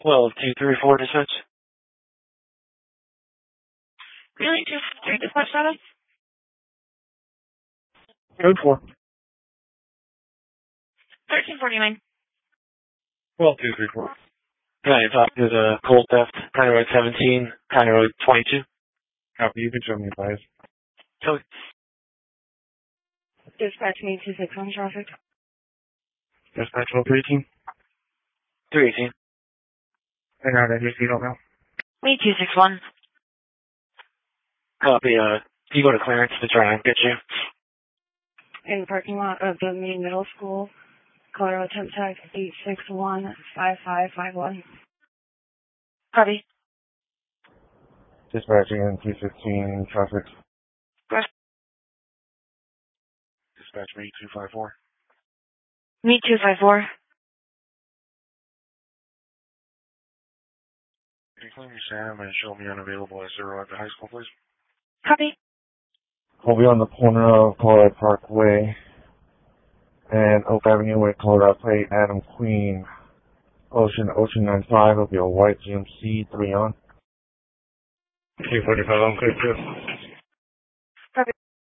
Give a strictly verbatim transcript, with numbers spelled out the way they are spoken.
twelve two three four dispatch. Really, two three dispatch status? Code four. thirteen forty-nine. twelve two three four. Can I talk to the cold theft, County Road seventeen, County Road twenty-two? Copy, you can show me advice. So, Dispatch me two six one traffic. dispatch level three eighteen? three eighteen. Hang on, I just you don't know. Me two six one. Copy, uh, you go to clearance to try and get you. In the parking lot of the main middle school, Colorado temp tag eight six one five five five one. Copy. Dispatching in two fifteen traffic. Rush. Dispatch me two five four. Me two five four. Can you clean your Sam and show me unavailable at zero at the high school, please? Copy. We'll be on the corner of Colorado Parkway and Oak Avenue with Colorado Plate, Adam Queen, Ocean, Ocean nine five. It'll be a white G M C, three on. two forty-five on clear two.